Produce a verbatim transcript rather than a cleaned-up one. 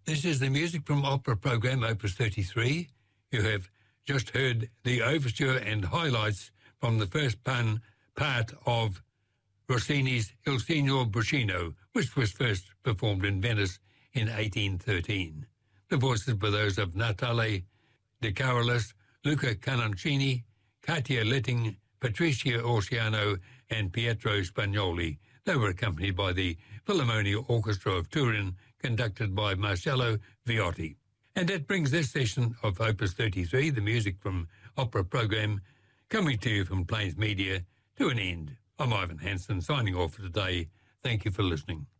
This is the music from opera program Opus thirty-three. You have just heard the overture and highlights from the first pan, part of Rossini's Il Signor Buscino, which was first performed in Venice in eighteen thirteen. The voices were those of Natale De Carolis, Luca Canoncini, Katia Litting, Patricia Orsiano, and Pietro Spagnoli. They were accompanied by the Philharmonia Orchestra of Turin, conducted by Marcello Viotti. And that brings this session of Opus thirty-three, the music from opera program, coming to you from Plains Media, to an end. I'm Ivan Hansen, signing off for today. Thank you for listening.